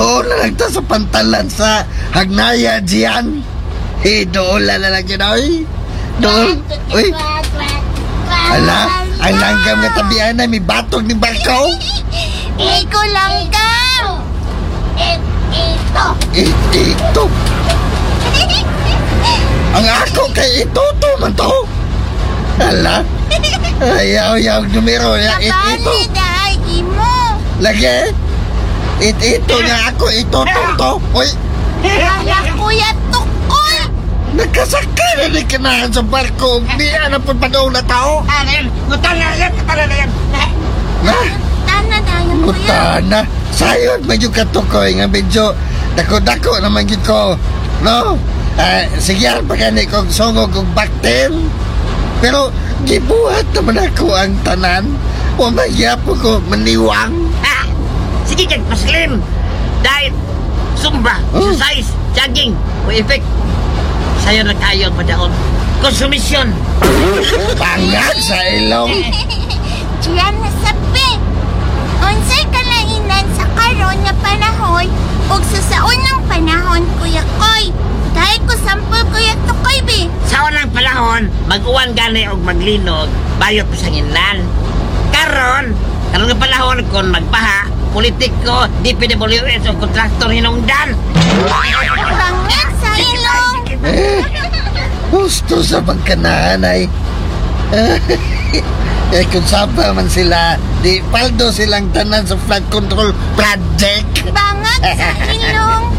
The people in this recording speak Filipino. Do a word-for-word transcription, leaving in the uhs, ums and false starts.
doon na lang ta sa pantalan sa Hagnaya diyan. Eh, doon lang na lang yun, oy. Doon. Uy. Ala, ang langgam nga tabihan na may batog ni barko. Iko langgam. It, ito. Eh, ito. Ang ako kay ito to man to. Ala. Ayaw, ayaw, numero. It, ito. Nakali dahil mo. Lagi. It, ito nga ako. Ito to to. Uy. Anak kuya tukol. Nagkasakay na ni kinahan sa barko. Di na po pa daw na tao. Ano yan? Mutan na yan! Mutan na yan! Na. Tana dahil kuya. Putana. Sayod, medyo katukoy nga medyo dako-dako naman yun ko. No? Uh, sige, pagkani kong songog kong bakter. Pero, gibuhat naman ako ang tanan. O magyapo ko maniwang. Ha! Sige kag paslim! Diet, sumba, Oh. exercise, jogging, o effect. Sa'yo na kayo padaon. Konsumisyon! Pangag sa ilong. Diyan na sabi. Unsay kalainan sa karon nga panahon ug sa saunang panahon kuya koy. Dahil ko sampol kuya tukoy be. Sa unang panahon, mag-uwan gani og maglinog, bayot pa sa nginlan. Karon, karon nga panahon kung magbaha, politiko, D P W S o kontraktor hinungdan. Bangag sa ilong. Eh, gusto sa pagkananay. Eh, kung sapa man sila, di paldo silang tanan sa flood control project. Bangag sa ilong.